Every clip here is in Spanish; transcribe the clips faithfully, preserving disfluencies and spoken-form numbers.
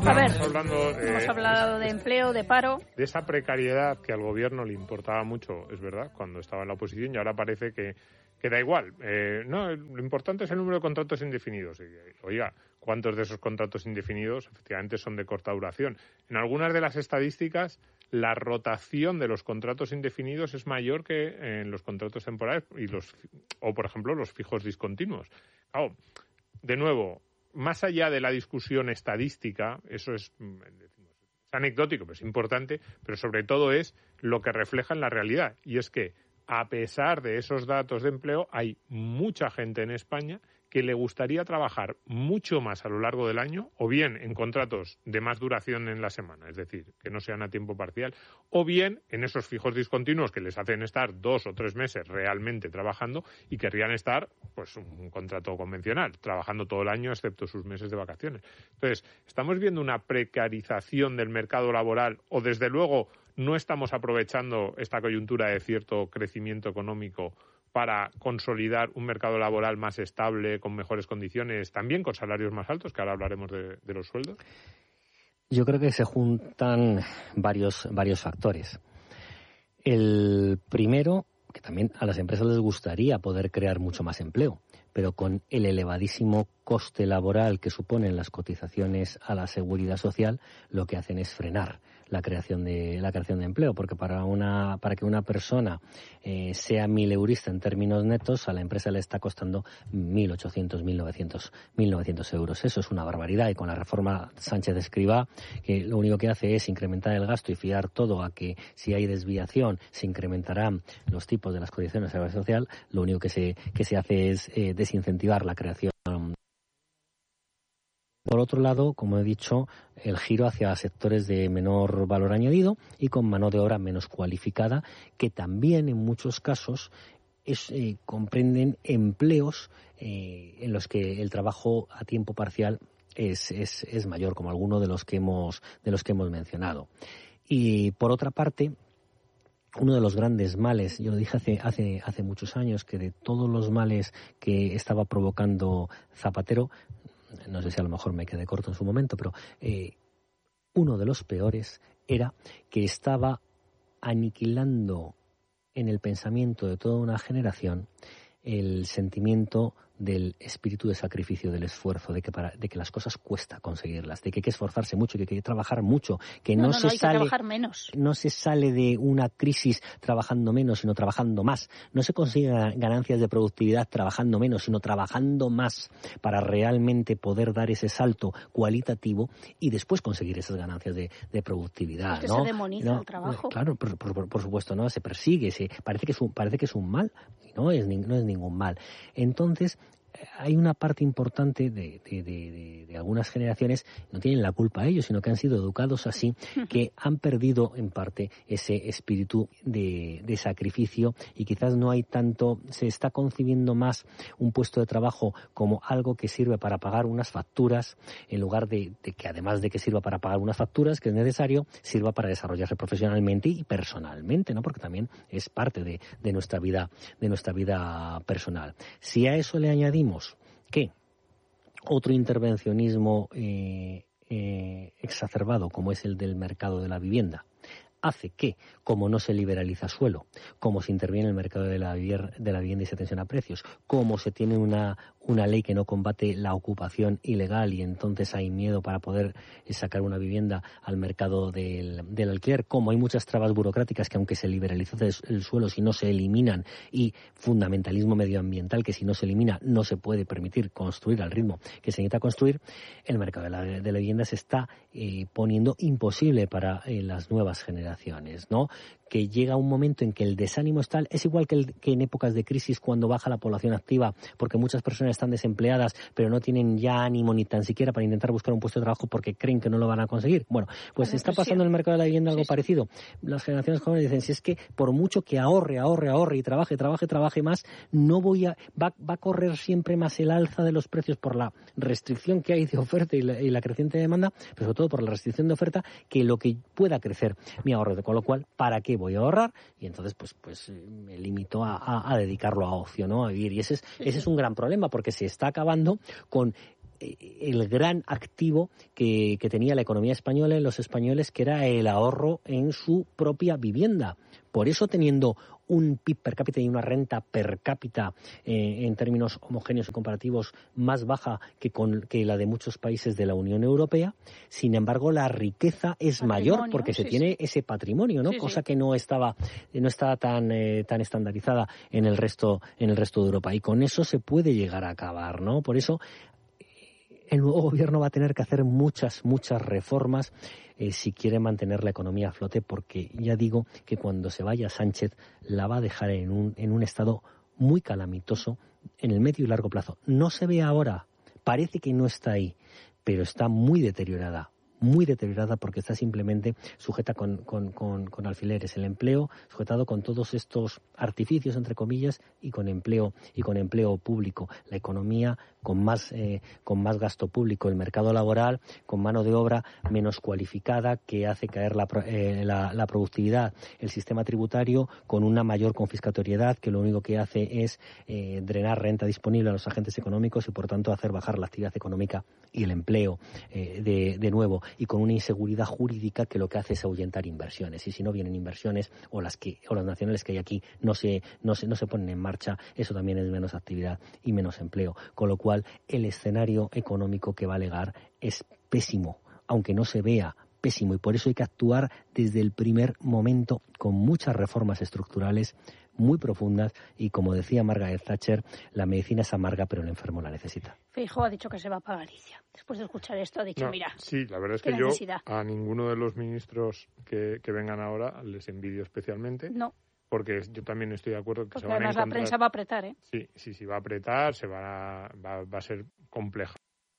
A ver, hablando, eh, hemos hablado de empleo, de paro. De esa precariedad que al gobierno le importaba mucho, es verdad, cuando estaba en la oposición, y ahora parece que, que da igual. Eh, no, lo importante es el número de contratos indefinidos. Y, oiga, ¿cuántos de esos contratos indefinidos efectivamente son de corta duración? En algunas de las estadísticas, la rotación de los contratos indefinidos es mayor que en los contratos temporales y los, o, por ejemplo, los fijos discontinuos. Claro, de nuevo, más allá de la discusión estadística, eso es, decimos, es anecdótico, pero es importante, pero sobre todo es lo que refleja en la realidad. Y es que, a pesar de esos datos de empleo, hay mucha gente en España que le gustaría trabajar mucho más a lo largo del año, o bien en contratos de más duración en la semana, es decir, que no sean a tiempo parcial, o bien en esos fijos discontinuos que les hacen estar dos o tres meses realmente trabajando y querrían estar, pues, un contrato convencional, trabajando todo el año excepto sus meses de vacaciones. Entonces, estamos viendo una precarización del mercado laboral, o desde luego no estamos aprovechando esta coyuntura de cierto crecimiento económico para consolidar un mercado laboral más estable, con mejores condiciones, también con salarios más altos, que ahora hablaremos de, de los sueldos. Yo creo que se juntan varios, varios factores. El primero, que también a las empresas les gustaría poder crear mucho más empleo, pero con el elevadísimo coste laboral que suponen las cotizaciones a la seguridad social, lo que hacen es frenar la creación de la creación de empleo, porque para una para que una persona eh, sea mileurista en términos netos, a la empresa le está costando mil ochocientos, mil novecientos euros. Eso es una barbaridad, y con la reforma Sánchez-Escrivá, que lo único que hace es incrementar el gasto y fiar todo a que si hay desviación se incrementarán los tipos de las cotizaciones a la seguridad social, lo único que se que se hace es eh, desincentivar la creación. Por otro lado, como he dicho, el giro hacia sectores de menor valor añadido y con mano de obra menos cualificada, que también en muchos casos es, eh, comprenden empleos eh, en los que el trabajo a tiempo parcial es, es, es mayor, como alguno de los que hemos, de los que hemos mencionado. Y por otra parte, uno de los grandes males, yo lo dije hace, hace, hace muchos años, que de todos los males que estaba provocando Zapatero, no sé si a lo mejor me quedé corto en su momento, pero eh, uno de los peores era que estaba aniquilando en el pensamiento de toda una generación el sentimiento del espíritu de sacrificio, del esfuerzo, de que para, de que las cosas cuesta conseguirlas, de que hay que esforzarse mucho, que hay que trabajar mucho, que no, no, no se no, hay sale, que trabajar menos. no se sale de una crisis trabajando menos, sino trabajando más. No se consiguen ganancias de productividad trabajando menos, sino trabajando más para realmente poder dar ese salto cualitativo y después conseguir esas ganancias de, de productividad. Es que ¿no? se demoniza ¿no? el trabajo. Claro, por, por, por supuesto, no se persigue, se, parece que es un, parece que es un mal, y no es, no es ningún mal. Entonces, hay una parte importante de, de, de, de, de algunas generaciones, no tienen la culpa ellos, sino que han sido educados así, que han perdido en parte ese espíritu de, de sacrificio, y quizás no hay tanto, se está concibiendo más un puesto de trabajo como algo que sirve para pagar unas facturas, en lugar de, de que, además de que sirva para pagar unas facturas, que es necesario, sirva para desarrollarse profesionalmente y personalmente, ¿no? Porque también es parte de, de nuestra vida, de nuestra vida personal. Si a eso le añadimos que otro intervencionismo eh, eh, exacerbado, como es el del mercado de la vivienda, hace que, como no se liberaliza suelo, como se interviene en el mercado de la, vivier, de la vivienda y se tensiona precios, como se tiene una, una ley que no combate la ocupación ilegal y entonces hay miedo para poder sacar una vivienda al mercado del, del alquiler, como hay muchas trabas burocráticas que, aunque se liberalice el suelo, si no se eliminan, y fundamentalismo medioambiental que, si no se elimina, no se puede permitir construir al ritmo que se necesita construir, el mercado de la, de la vivienda se está eh, poniendo imposible para eh, las nuevas generaciones, ¿no? Que llega un momento en que el desánimo es tal, es igual que, el, que en épocas de crisis, cuando baja la población activa, porque muchas personas están desempleadas, pero no tienen ya ánimo ni tan siquiera para intentar buscar un puesto de trabajo porque creen que no lo van a conseguir. Bueno, pues bueno, está pasando en el mercado de la vivienda algo sí, parecido. Las generaciones jóvenes dicen, si es que por mucho que ahorre, ahorre, ahorre y trabaje, trabaje, trabaje más, no voy a, va, va a correr siempre más el alza de los precios por la restricción que hay de oferta y la, y la creciente demanda, pero sobre todo por la restricción de oferta, que lo que pueda crecer mi ahorro. Con lo cual, ¿para qué voy a ahorrar? Y entonces, pues, pues me limito a, a, a dedicarlo a ocio, ¿no? A vivir. Y ese es, ese es un gran problema, porque se está acabando con el gran activo que, que tenía la economía española en los españoles, que era el ahorro en su propia vivienda. Por eso, teniendo un P I B per cápita y una renta per cápita eh, en términos homogéneos y comparativos más baja que, con, que la de muchos países de la Unión Europea, sin embargo la riqueza es Patrimonio, mayor porque se sí, tiene sí. ese patrimonio, ¿no? Sí, Cosa sí. que no estaba no estaba tan eh, tan estandarizada en el resto en el resto de Europa, y con eso se puede llegar a acabar, ¿no? Por eso el nuevo gobierno va a tener que hacer muchas, muchas reformas eh, si quiere mantener la economía a flote, porque ya digo que cuando se vaya Sánchez la va a dejar en un, en un estado muy calamitoso en el medio y largo plazo. No se ve ahora, parece que no está ahí, pero está muy deteriorada. muy deteriorada porque está simplemente sujeta con, con, con, con alfileres. El empleo sujetado con todos estos artificios, entre comillas, y con empleo y con empleo público. La economía con más, eh, con más gasto público. El mercado laboral con mano de obra menos cualificada que hace caer la, eh, la, la productividad. El sistema tributario con una mayor confiscatoriedad que lo único que hace es eh, drenar renta disponible a los agentes económicos y, por tanto, hacer bajar la actividad económica y el empleo eh, de, de nuevo, y con una inseguridad jurídica que lo que hace es ahuyentar inversiones, y si no vienen inversiones o las que o las nacionales que hay aquí no se no se no se ponen en marcha, eso también es menos actividad y menos empleo, con lo cual el escenario económico que va a legar es pésimo, aunque no se vea, pésimo, y por eso hay que actuar desde el primer momento con muchas reformas estructurales muy profundas, y como decía Margaret Thatcher, la medicina es amarga pero el enfermo la necesita. Feijóo ha dicho que se va para Galicia. Después de escuchar esto ha dicho, No, mira, sí, la verdad es ¿qué que yo necesidad? a ninguno de los ministros que, que vengan ahora les envidio especialmente. No, Porque yo también estoy de acuerdo que porque se van a además la encontrar... prensa va a apretar, ¿eh? Sí, sí, sí, va a apretar, se va a, va, va a ser compleja.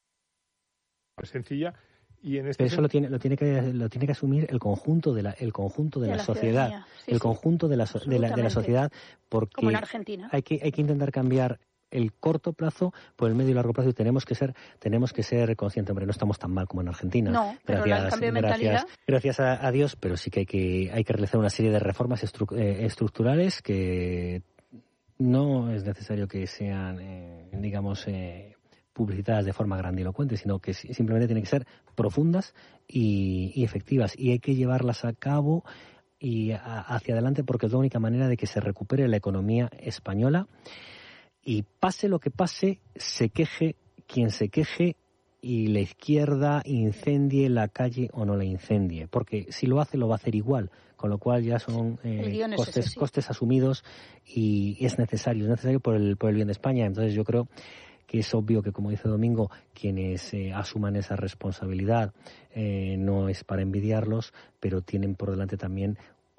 Es sencilla. Y en este Pero eso lo tiene, lo tiene que lo tiene que asumir el conjunto de la el conjunto de, De la, la sociedad, ciudadanía, sí, el sí, conjunto de la, so- de la de la absolutamente. sociedad, porque Como en Argentina. hay que hay que intentar cambiar el corto plazo por el medio y largo plazo, y tenemos que ser tenemos que ser conscientes. Hombre, no estamos tan mal como en Argentina, No, pero gracias el cambio de gracias mentalidad. gracias a, a Dios, pero sí que hay que hay que realizar una serie de reformas estru- eh, estructurales que no es necesario que sean eh, digamos eh, publicitadas de forma grandilocuente, sino que simplemente tienen que ser profundas y, y efectivas, y hay que llevarlas a cabo y a, hacia adelante, porque es la única manera de que se recupere la economía española, y pase lo que pase, se queje quien se queje y la izquierda incendie la calle o no la incendie, porque si lo hace lo va a hacer igual, con lo cual ya son eh, costes, ese, sí. costes asumidos, y es necesario, es necesario por el, por el bien de España. Entonces yo creo que es obvio que, como dice Domingo, quienes eh, asuman esa responsabilidad eh, no es para envidiarlos, pero tienen por delante también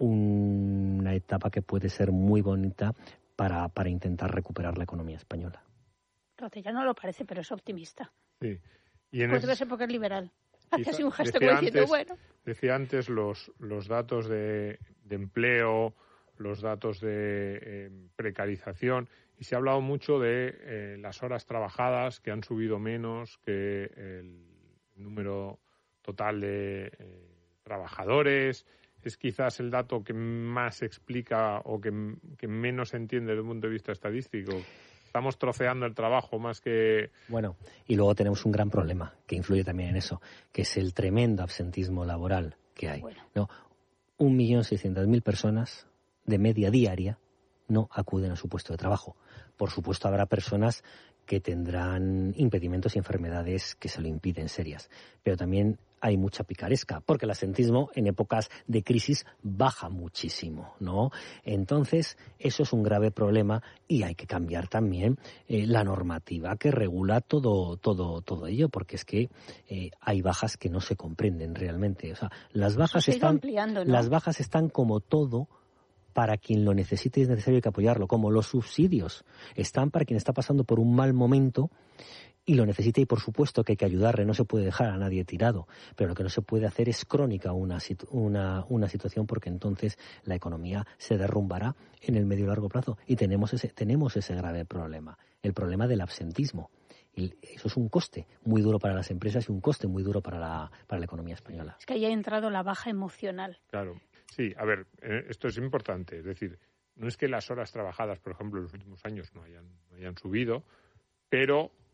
un, una etapa que puede ser muy bonita para, para intentar recuperar la economía española. Rotella no lo parece, pero es optimista. Sí. Y en pues es... debe ser porque es liberal. Hace así un gesto decía como diciendo, antes, bueno. Decía antes los, los datos de, de empleo, los datos de eh, precarización, y se ha hablado mucho de eh, las horas trabajadas, que han subido menos que el número total de eh, trabajadores. Es quizás el dato que más explica o que, que menos se entiende desde un punto de vista estadístico. Estamos troceando el trabajo más que... Bueno, y luego tenemos un gran problema que influye también en eso, que es el tremendo absentismo laboral que hay. Bueno. ¿No? Un millón seiscientas mil personas de media diaria no acuden a su puesto de trabajo. Por supuesto, habrá personas que tendrán impedimentos y enfermedades que se lo impiden serias, pero también hay mucha picaresca, porque el absentismo en épocas de crisis baja muchísimo, ¿no? Entonces, eso es un grave problema, y hay que cambiar también eh, la normativa que regula todo todo todo ello, porque es que eh, hay bajas que no se comprenden realmente. O sea, las bajas están ampliando, ¿no? las bajas están como todo. Para quien lo necesite y es necesario que apoyarlo, como los subsidios están para quien está pasando por un mal momento y lo necesita, y por supuesto que hay que ayudarle, no se puede dejar a nadie tirado, pero lo que no se puede hacer es crónica una, una, una situación, porque entonces la economía se derrumbará en el medio y largo plazo, y tenemos ese, tenemos ese grave problema, el problema del absentismo. Y eso es un coste muy duro para las empresas y un coste muy duro para la, para la economía española. Es que ahí ha entrado la baja emocional. Claro. Sí, a ver, eh, esto es importante. Es decir, no es que las horas trabajadas, por ejemplo, en los últimos años no hayan, no hayan subido, pero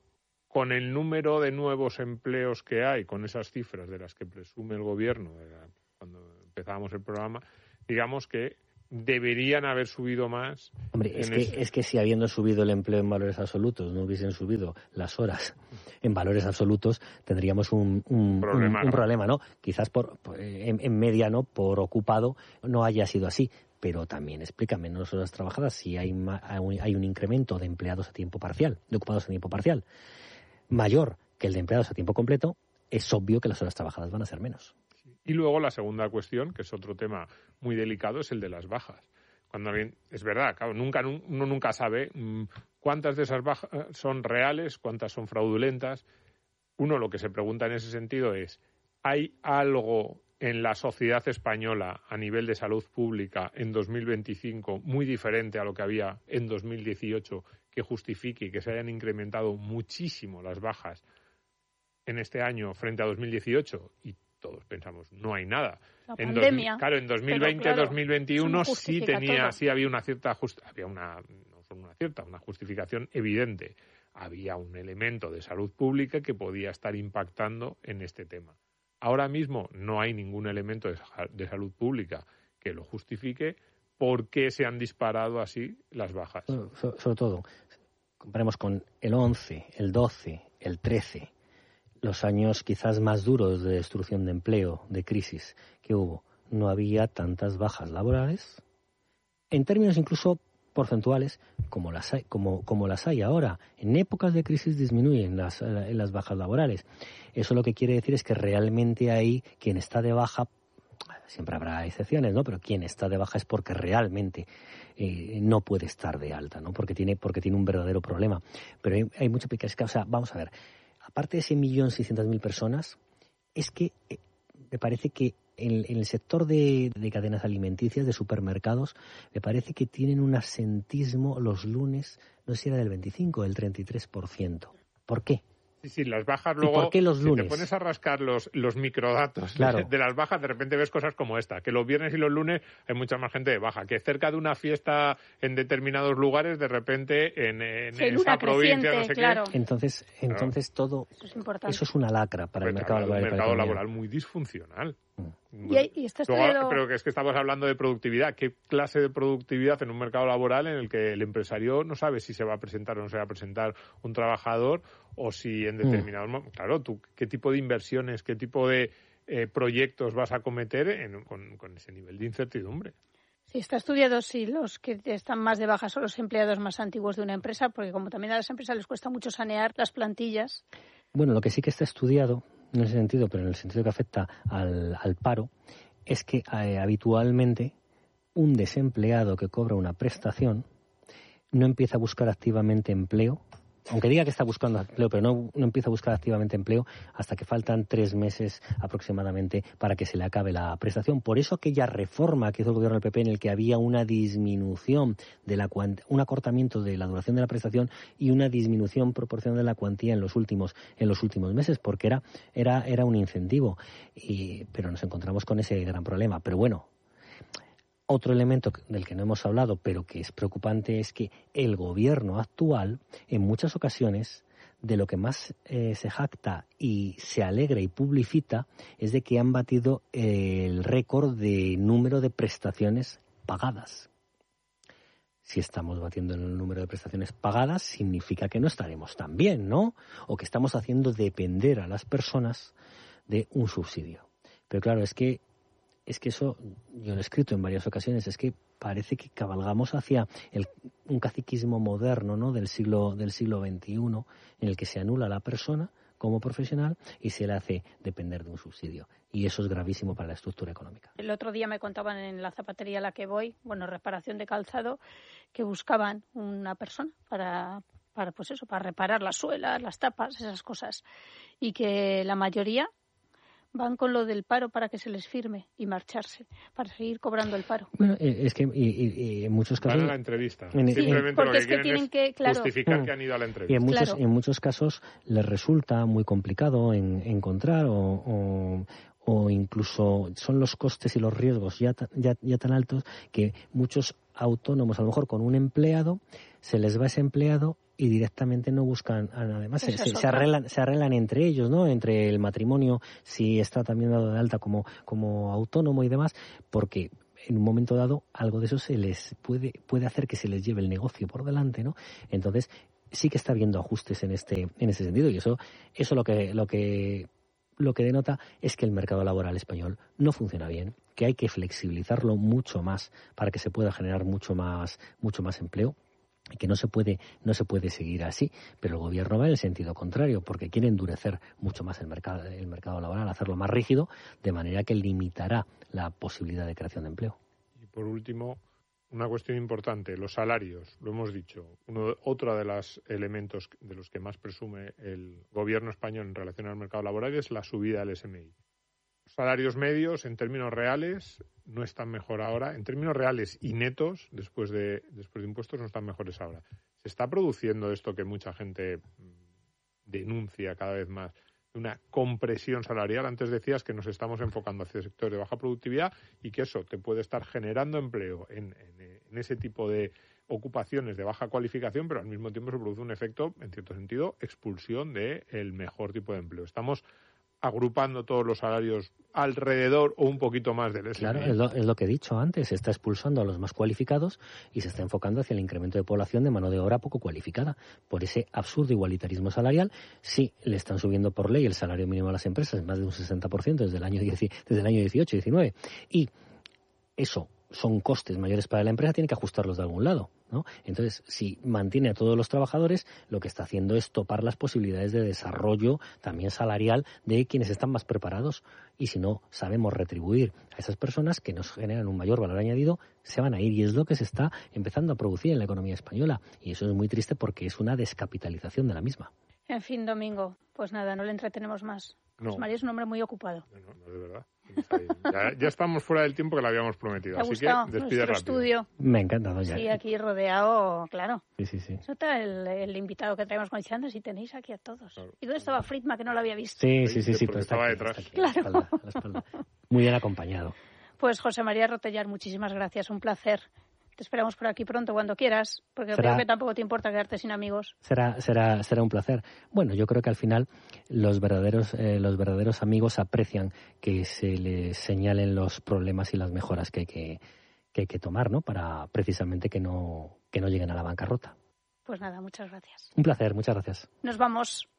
con el número de nuevos empleos que hay, con esas cifras de las que presume el gobierno cuando empezábamos el programa, digamos que deberían haber subido más. Hombre, es que, este... es que si habiendo subido el empleo en valores absolutos no hubiesen subido las horas en valores absolutos, tendríamos un, un, problema, un, un ¿no? problema, ¿no? Quizás por, por en, en media, ¿no? Por ocupado no haya sido así, pero también explica menos horas trabajadas si hay, hay un incremento de empleados a tiempo parcial, de ocupados a tiempo parcial, mayor que el de empleados a tiempo completo, es obvio que las horas trabajadas van a ser menos. Y luego la segunda cuestión, que es otro tema muy delicado, es el de las bajas. Cuando alguien, es verdad, claro, nunca, uno nunca sabe mmm, cuántas de esas bajas son reales, cuántas son fraudulentas. Uno lo que se pregunta en ese sentido es, ¿hay algo en la sociedad española a nivel de salud pública en dos mil veinticinco muy diferente a lo que había en dos mil dieciocho que justifique que se hayan incrementado muchísimo las bajas en este año frente a dos mil dieciocho? Y todos pensamos, no hay nada. La en pandemia. Dos, claro, en dos mil veinte, claro, dos mil veintiuno sí tenía, todo. sí había una cierta, just, había una, no solo una cierta, una justificación evidente. Había un elemento de salud pública que podía estar impactando en este tema. Ahora mismo no hay ningún elemento de, de salud pública que lo justifique. ¿Por qué se han disparado así las bajas? Sobre, sobre todo, comparemos con el once, el doce, el trece, los años quizás más duros de destrucción de empleo, de crisis que hubo. No había tantas bajas laborales, en términos incluso porcentuales, como las hay, como, como las hay ahora. En épocas de crisis disminuyen las, las bajas laborales. Eso lo que quiere decir es que realmente ahí quien está de baja, siempre habrá excepciones, ¿no? Pero quien está de baja es porque realmente eh, no puede estar de alta, ¿no? Porque tiene, porque tiene un verdadero problema. Pero hay, hay mucha picasca. O sea, vamos a ver, aparte de ese millón seiscientas mil personas, es que eh, me parece que en, en el sector de, de cadenas alimenticias, de supermercados, me parece que tienen un asentismo los lunes, no sé si era del veinticinco o del treinta y tres por ciento. ¿Por qué? Sí, sí, las bajas luego, ¿Y por qué los lunes? Si te pones a rascar los, los microdatos claro. de, de las bajas, de repente ves cosas como esta, que los viernes y los lunes hay mucha más gente de baja, que cerca de una fiesta en determinados lugares, de repente en, en sí, esa provincia, no sé claro. qué. Entonces, entonces claro. todo, eso es importante. Eso es una lacra para Pero el mercado laboral. Un mercado laboral muy disfuncional. Mm. Y, y está estudiado... Pero que es que estamos hablando de productividad. ¿Qué clase de productividad en un mercado laboral en el que el empresario no sabe si se va a presentar o no se va a presentar un trabajador o si en determinados... Mm. Claro, tú, ¿qué tipo de inversiones, qué tipo de eh, proyectos vas a cometer en, con, con ese nivel de incertidumbre? Sí, está estudiado si los que están más de baja son los empleados más antiguos de una empresa, porque como también a las empresas les cuesta mucho sanear las plantillas. Bueno, lo que sí que está estudiado, no en ese sentido, pero en el sentido que afecta al, al paro, es que eh, habitualmente un desempleado que cobra una prestación no empieza a buscar activamente empleo, aunque diga que está buscando empleo, pero no, no empieza a buscar activamente empleo hasta que faltan tres meses aproximadamente para que se le acabe la prestación. Por eso aquella reforma que hizo el gobierno del P P en el que había una disminución, de la cuant- un acortamiento de la duración de la prestación y una disminución proporcional de la cuantía en los últimos en los últimos meses, porque era era era un incentivo. Y, pero nos encontramos con ese gran problema. Pero bueno, otro elemento del que no hemos hablado, pero que es preocupante, es que el gobierno actual, en muchas ocasiones, de lo que más eh, se jacta y se alegra y publicita, es de que han batido el récord de número de prestaciones pagadas. Si estamos batiendo el número de prestaciones pagadas, significa que no estaremos tan bien, ¿no? O que estamos haciendo depender a las personas de un subsidio. Pero claro, es que Es que eso, yo lo he escrito en varias ocasiones, es que parece que cabalgamos hacia el, un caciquismo moderno, ¿no? del siglo del siglo veintiuno, en el que se anula a la persona como profesional y se le hace depender de un subsidio. Y eso es gravísimo para la estructura económica. El otro día me contaban en la zapatería a la que voy, bueno, reparación de calzado, que buscaban una persona para, para pues eso, para reparar las suelas, las tapas, esas cosas. Y que la mayoría van con lo del paro para que se les firme y marcharse, para seguir cobrando el paro. Bueno, es que y, y, y en muchos casos... Van a la entrevista. En, Simplemente sí, porque lo que es que tienen es que, claro, justificar mm. que han ido a la entrevista. Y en muchos, claro. en muchos casos les resulta muy complicado en, encontrar o, o, o incluso son los costes y los riesgos ya, ya, ya tan altos que muchos autónomos, a lo mejor con un empleado, se les va ese empleado y directamente no buscan a nadie más. Se, se, se, arreglan, se arreglan entre ellos, ¿no? Entre el matrimonio, si está también dado de alta como, como autónomo y demás, porque en un momento dado algo de eso se les puede, puede hacer que se les lleve el negocio por delante, ¿no? Entonces, sí que está habiendo ajustes en este, en ese sentido, y eso, eso lo que, lo que, lo que denota es que el mercado laboral español no funciona bien, que hay que flexibilizarlo mucho más para que se pueda generar mucho más, mucho más empleo, y que no se puede, no se puede seguir así, pero el gobierno va en el sentido contrario, porque quiere endurecer mucho más el mercado, el mercado laboral, hacerlo más rígido, de manera que limitará la posibilidad de creación de empleo. Y por último, una cuestión importante, los salarios, lo hemos dicho. Uno, otro de los elementos de los que más presume el gobierno español en relación al mercado laboral es la subida del S M I. Los salarios medios, en términos reales, no están mejor ahora. En términos reales y netos, después de, después de impuestos, no están mejores ahora. Se está produciendo esto que mucha gente denuncia cada vez más, una compresión salarial. Antes decías que nos estamos enfocando hacia el sector de baja productividad y que eso te puede estar generando empleo en, en, en ese tipo de ocupaciones de baja cualificación, pero al mismo tiempo se produce un efecto, en cierto sentido, expulsión del mejor tipo de empleo. Estamos agrupando todos los salarios alrededor o un poquito más del S M I. Claro, es lo, es lo que he dicho antes, se está expulsando a los más cualificados y se está enfocando hacia el incremento de población de mano de obra poco cualificada. Por ese absurdo igualitarismo salarial, sí, le están subiendo por ley el salario mínimo a las empresas, más de un sesenta por ciento desde el año, diez, desde el año dieciocho diecinueve. Y eso son costes mayores para la empresa, tiene que ajustarlos de algún lado, ¿no? Entonces, si mantiene a todos los trabajadores, lo que está haciendo es topar las posibilidades de desarrollo también salarial de quienes están más preparados. Y si no sabemos retribuir a esas personas que nos generan un mayor valor añadido, se van a ir. Y es lo que se está empezando a producir en la economía española. Y eso es muy triste porque es una descapitalización de la misma. En fin, Domingo, pues nada, no le entretenemos más. No. Pues María es un hombre muy ocupado. No, no, no, de verdad. Ya, ya estamos fuera del tiempo que le habíamos prometido. ¿Te ha así gustado que despide nuestro rápido. estudio? Me ha encantado ya. Sí, aquí rodeado, claro. Sí, sí, sí. Eso está el, el invitado que traemos con Chandra, si tenéis aquí a todos. Claro. ¿Y dónde estaba Friedman, que no lo había visto? Sí, sí, sí, sí, pero estaba aquí, detrás. Aquí, claro. A la espalda, a la espalda. Muy bien acompañado. Pues José María Rotellar, muchísimas gracias, un placer. Te esperamos por aquí pronto, cuando quieras, porque será, creo que tampoco te importa quedarte sin amigos. Será, será, será un placer. Bueno, yo creo que al final los verdaderos, eh, los verdaderos amigos aprecian que se les señalen los problemas y las mejoras que hay que, que, hay que tomar, ¿no? Para precisamente que no, que no lleguen a la bancarrota. Pues nada, muchas gracias. Un placer, muchas gracias. Nos vamos.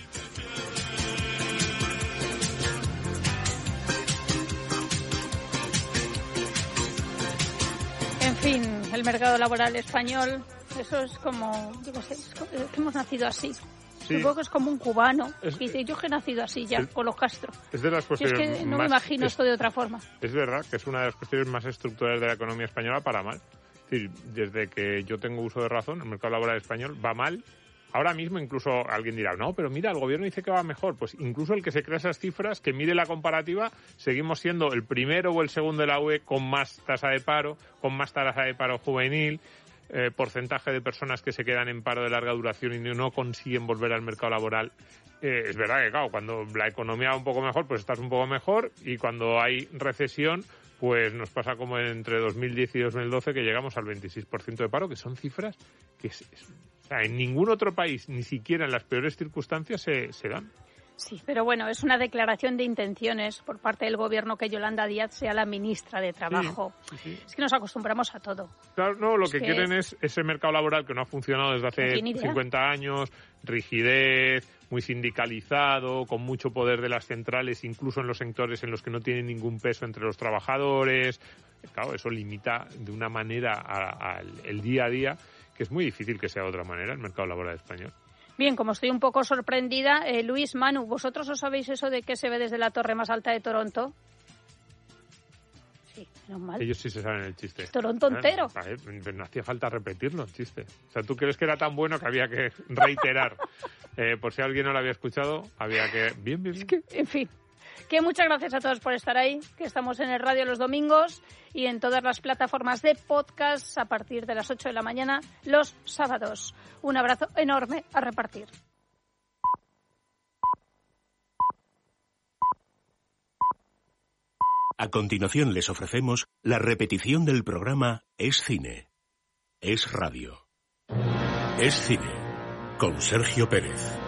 En fin, el mercado laboral español, eso es como, yo qué sé, es que hemos nacido así. Sí. Supongo que es como un cubano es, que dice, yo que he nacido así ya, es, con los Castro. Es de las cuestiones es que no más, me imagino es, esto de otra forma. Es verdad que es una de las cuestiones más estructurales de la economía española para mal. Es decir, desde que yo tengo uso de razón, el mercado laboral español va mal. Ahora mismo incluso alguien dirá, no, pero mira, el gobierno dice que va mejor. Pues incluso el que se crea esas cifras, que mire la comparativa, seguimos siendo el primero o el segundo de la U E con más tasa de paro, con más tasa de paro juvenil, eh, porcentaje de personas que se quedan en paro de larga duración y no consiguen volver al mercado laboral. Eh, es verdad que, claro, cuando la economía va un poco mejor, pues estás un poco mejor, y cuando hay recesión, pues nos pasa como entre dos mil diez y dos mil doce, que llegamos al veintiséis por ciento de paro, que son cifras que es, es, o sea, en ningún otro país, ni siquiera en las peores circunstancias, se, se dan. Sí, pero bueno, es una declaración de intenciones por parte del gobierno que Yolanda Díaz sea la ministra de Trabajo. Sí, sí, sí. Es que nos acostumbramos a todo. Claro, no, lo es que, que quieren es ese mercado laboral que no ha funcionado desde hace cincuenta años, rigidez, muy sindicalizado, con mucho poder de las centrales, incluso en los sectores en los que no tienen ningún peso entre los trabajadores. Claro, eso limita de una manera al día a día, que es muy difícil que sea de otra manera el mercado laboral español. Bien, como estoy un poco sorprendida, eh, Luis, Manu, ¿vosotros os sabéis eso de que se ve desde la torre más alta de Toronto? Sí, menos mal. Ellos sí se saben el chiste. Toronto entero. Vale, no hacía falta repetirlo, el chiste. O sea, ¿tú crees que era tan bueno que había que reiterar? eh, por si alguien no lo había escuchado, había que... Bien, bien, bien. Es que, en fin. Que muchas gracias a todos por estar ahí, que estamos en el radio los domingos y en todas las plataformas de podcast a partir de las ocho de la mañana los sábados. Un abrazo enorme a repartir. A continuación les ofrecemos la repetición del programa Es Cine, Es Radio, Es Cine. con Sergio Pérez.